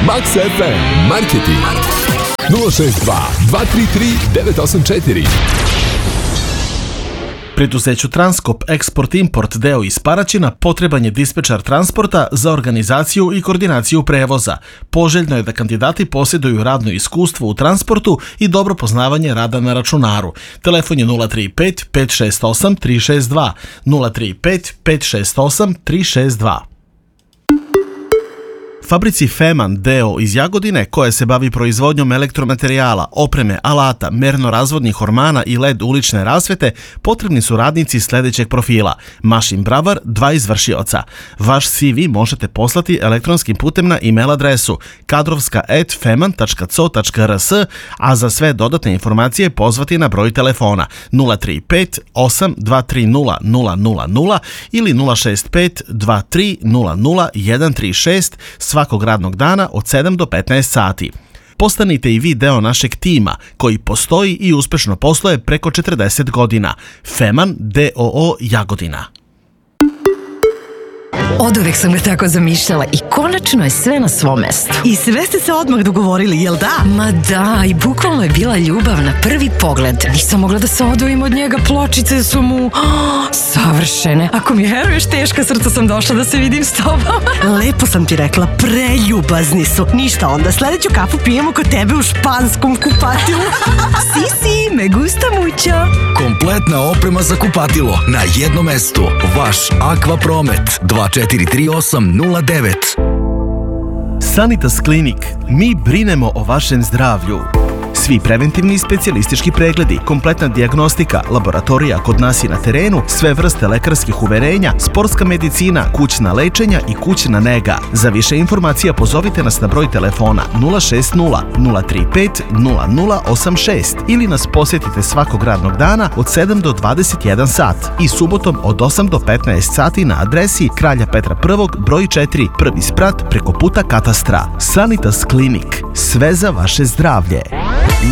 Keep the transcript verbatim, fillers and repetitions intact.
Max ef em Marketing nula šest dva dva tri tri devet osam četiri. Preduzeću Transkop Export Import deo iz Paraćina potreban je dispečar transporta za organizaciju i koordinaciju prevoza. Poželjno je da kandidati posjeduju radno iskustvo u transportu i dobro poznavanje rada na računaru. Telefon je nula tri pet pet šest osam tri šest dva, nula tri pet pet šest osam tri šest dva. Fabrici Feman deo iz Jagodine, koja se bavi proizvodnjom elektromaterijala, opreme, alata, merno-razvodnih ormana i led ulične rasvete, potrebni su radnici sljedećeg profila: mašin bravar, dva izvršioca. Vaš C V možete poslati elektronskim putem na e-mail adresu kadrovska at feman tačka co tačka rs, a za sve dodatne informacije pozvati na broj telefona nula tri pet osam dva tri nula nula nula nula ili nula šest pet dva tri nula nula jedan tri šest svakog radnog dana od sedam do petnaest sati. Postanite i vi deo našeg tima koji postoji i uspešno posluje preko četrdeset godina. Feman d o o Jagodina. Oduvek sam ga tako zamišljala i konačno je sve na svom mestu. I sve ste se odmah dogovorili, jel da? Ma da, i bukvalno je bila ljubav na prvi pogled. Nisam mogla da se odvojim od njega, pločice su mu oh, savršene. Ako mi veruješ, teška srca sam došla da se vidim s tobom. Lepo sam ti rekla, preljubazni su. Ništa onda, sledeću kafu pijemo kod tebe u španskom kupatilu. Si, si, me gusta mucho. Kompletna oprema za kupatilo na jednom mestu. Vaš Aqua Promet dva četiri tri osam nula devet. Sanitas Klinik. Mi brinemo o vašem zdravlju. Svi preventivni i specijalistički pregledi, kompletna dijagnostika, laboratorija kod nas i na terenu, sve vrste lekarskih uverenja, sportska medicina, kućna lečenja i kućna nega. Za više informacija pozovite nas na broj telefona nula šest nula nula tri pet nula nula osam šest ili nas posjetite svakog radnog dana od sedam do dvadeset jedan sat i subotom od osam do petnaest sati na adresi Kralja Petra I, broj četiri, prvi sprat preko puta katastra. Sanitas Klinik. Sve za vaše zdravlje.